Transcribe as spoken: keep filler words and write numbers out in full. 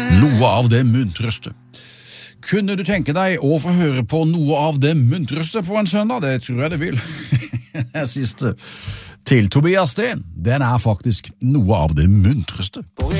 Noe av det muntreste. Kunne du tenke deg å få høre på noe av det muntreste på en søndag? Det tror jeg det vil. Det siste til Tobias Sten, den er faktisk noe av det muntreste.